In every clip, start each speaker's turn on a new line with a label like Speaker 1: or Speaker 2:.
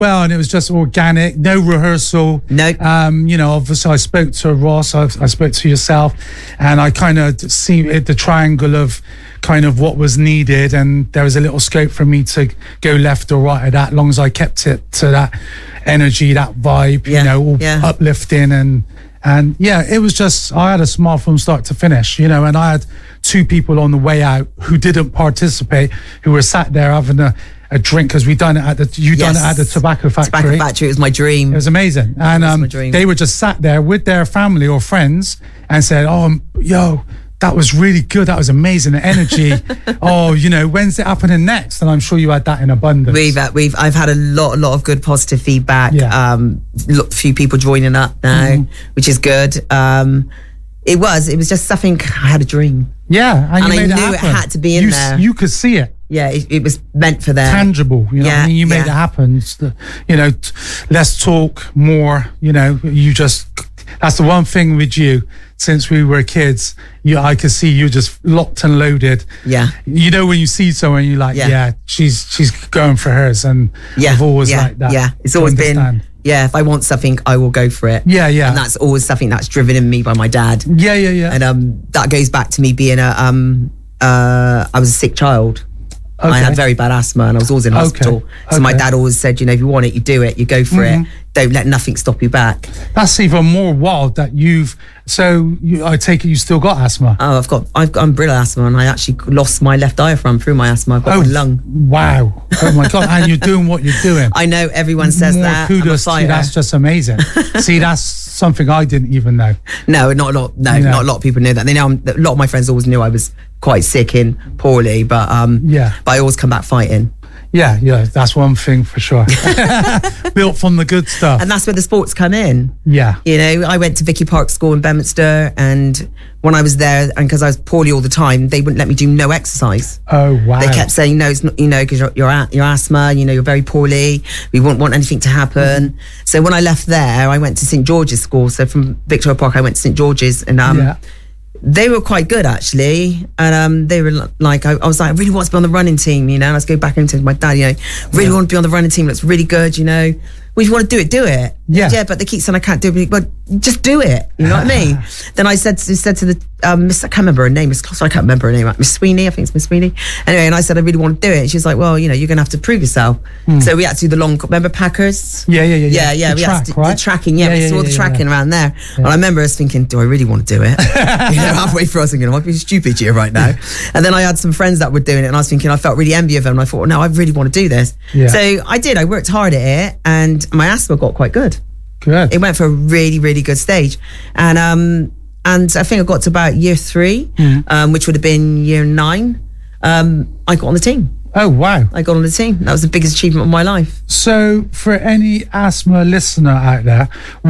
Speaker 1: Well, and it was just organic, no rehearsal.
Speaker 2: No.
Speaker 1: Obviously I spoke to Ross, I spoke to yourself, and I kind of see the triangle of kind of what was needed, and there was a little scope for me to go left or right of that, as long as I kept it to that energy, that vibe, uplifting and yeah, it was just, I had a smile from start to finish, and I had two people on the way out who didn't participate, who were sat there having a drink, because we done it at the done it at the Tobacco Factory.
Speaker 2: It was my dream.
Speaker 1: It was amazing. And they were just sat there with their family or friends and said, that was really good. That was amazing. The energy. When's it happening next? And I'm sure you had that in abundance.
Speaker 2: I've had a lot of good positive feedback. Yeah. A few people joining up now, which is good. It was just something, I had a dream.
Speaker 1: Yeah. And
Speaker 2: I knew it had to be in there.
Speaker 1: You could see it.
Speaker 2: Yeah, it was meant for them.
Speaker 1: Tangible, what I mean? You made it happen. Let's talk more, that's the one thing with you. Since we were kids, I could see you just locked and loaded.
Speaker 2: Yeah.
Speaker 1: When you see someone, you're like, she's going for hers. And I've always like that.
Speaker 2: Yeah, it's always been, if I want something, I will go for it.
Speaker 1: Yeah, yeah.
Speaker 2: And that's always something that's driven in me by my dad.
Speaker 1: Yeah, yeah, yeah.
Speaker 2: And that goes back to me being I was a sick child. Okay. I had very bad asthma and I was always in hospital. So my dad always said, if you want it, you do it, you go for it. Don't let nothing stop you back.
Speaker 1: That's even more wild that I take it you still got asthma.
Speaker 2: Oh, I've got umbrella asthma, and I actually lost my left diaphragm through my asthma. I've got one lung.
Speaker 1: Wow. Oh my God. And you're doing what you're doing.
Speaker 2: I know everyone says that.
Speaker 1: Kudos to you. That's just amazing. See, that's something I didn't even know.
Speaker 2: No, not a lot. No, not a lot of people knew that. They know a lot of my friends always knew I was quite sick and poorly, but I always come back fighting.
Speaker 1: Yeah, that's one thing for sure. Built from the good stuff.
Speaker 2: And that's where the sports come in.
Speaker 1: Yeah.
Speaker 2: I went to Vicky Park School in Bedminster, and when I was there, and because I was poorly all the time, they wouldn't let me do no exercise.
Speaker 1: Oh, wow.
Speaker 2: They kept saying, no, it's not, because you're asthma, you're very poorly. We wouldn't want anything to happen. So when I left there, I went to St. George's School. So from Victoria Park, I went to St. George's, and they were quite good actually, and they were like, I was like, I really want to be on the running team, and I was going back into my dad, really want to be on the running team. Looks really good, Well, if you want to do it. Yeah, but they keep saying I can't do it. But just do it. You know what I mean? Then I said to the Miss, I can't remember her name. I can't remember her name. Miss Sweeney, I think it's Miss Sweeney. Anyway, and I said I really want to do it. And she was like, well, you're going to have to prove yourself. So we had to do the long. Remember Packers?
Speaker 1: Yeah.
Speaker 2: We had to do the tracking. We saw the tracking around there. And I remember us thinking, do I really want to do it? Halfway through, I was thinking, I might be stupid here right now. And then I had some friends that were doing it, and I was thinking, I felt really envious of them. And I thought, no, I really want to do this. Yeah. So I did. I worked hard at it, and my asthma got quite good.
Speaker 1: Good.
Speaker 2: It went for a really, really good stage. And I think I got to about year 3, which would have been year 9. I got on the team.
Speaker 1: Oh, wow.
Speaker 2: I got on the team. That was the biggest achievement of my life.
Speaker 1: So for any asthma listener out there,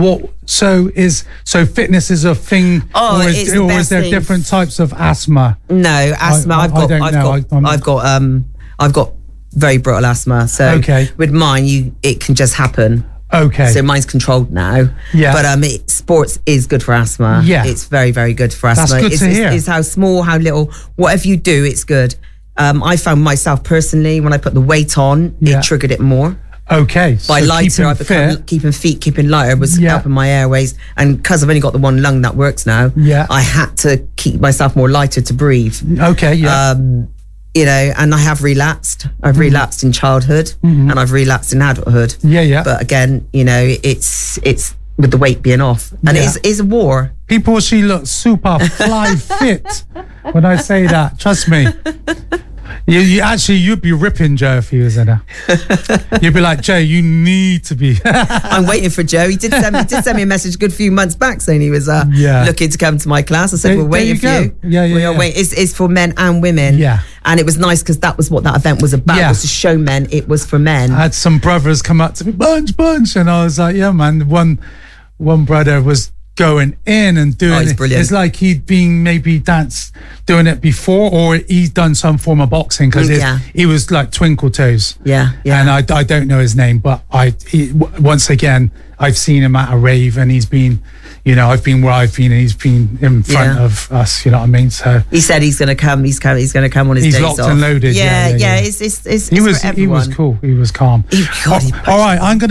Speaker 1: so fitness is a thing, or is there different types of asthma?
Speaker 2: No, asthma. I've got very brittle asthma. So with mine, it can just happen.
Speaker 1: Okay.
Speaker 2: So mine's controlled now. Yeah. But sports is good for asthma. Yeah. It's very, very good for asthma.
Speaker 1: That's good to hear.
Speaker 2: It's how small, how little, whatever you do, it's good. I found myself personally, when I put the weight on, it triggered it more.
Speaker 1: Okay.
Speaker 2: By lighter, I become keeping lighter was helping my airways. And because I've only got the one lung that works now, I had to keep myself more lighter to breathe.
Speaker 1: Okay, yeah.
Speaker 2: And I have relapsed. I've relapsed in childhood, and I've relapsed in adulthood.
Speaker 1: Yeah.
Speaker 2: But again, it's with the weight being off, and it is a war.
Speaker 1: People, she looks super fly fit when I say that. Trust me. You'd be ripping Joe if he was in her. You'd be like, Joe, you need to be.
Speaker 2: I'm waiting for Joe. He did send me a message a good few months back saying he was looking to come to my class. I said, we're waiting for you.
Speaker 1: Yeah.
Speaker 2: It's for men and women. Yeah. And it was nice because that was what that event was about. Was to show men it was for men.
Speaker 1: I had some brothers come up to me, bunch. And I was like, yeah, man. One brother was going in and doing it.
Speaker 2: Brilliant.
Speaker 1: It's like he'd been maybe doing it before, or he's done some form of boxing, because he was like Twinkle Toes.
Speaker 2: Yeah.
Speaker 1: And I don't know his name, but once again, I've seen him at a rave, and he's been, I've been where I've been, and he's been in front of us. You know what I mean? So
Speaker 2: he said he's going to come. He's going to come on his days off.
Speaker 1: He's locked and loaded.
Speaker 2: Yeah. It's
Speaker 1: he was cool. He was calm.
Speaker 2: God,
Speaker 1: all right, I'm going